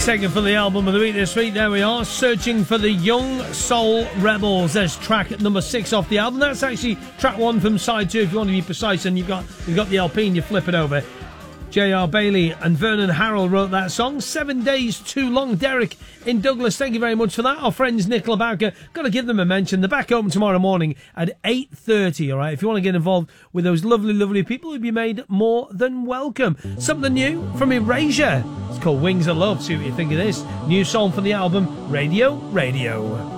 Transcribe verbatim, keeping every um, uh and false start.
Second for the album of the week this week. There we are, Searching for the Young Soul Rebels. There's track number six off the album. That's actually track one from side two, if you want to be precise. And you've got you've got the L P and you flip it over. J R Bailey and Vernon Harrell wrote that song. Seven Days Too Long. Derek in Douglas, thank you very much for that. Our friends Nicola Bowker, got to give them a mention. They're back open tomorrow morning at eight thirty, all right? If you want to get involved with those lovely, lovely people, you'll be made more than welcome. Something new from Erasure. It's called Wings of Love. See what you think of this. New song for the album, Radio Radio.